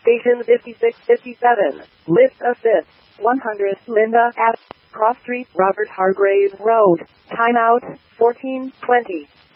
Station 5657. Lift assist. 100. Linda at Cross Street, Robert Hargrave Road. Timeout 14:20.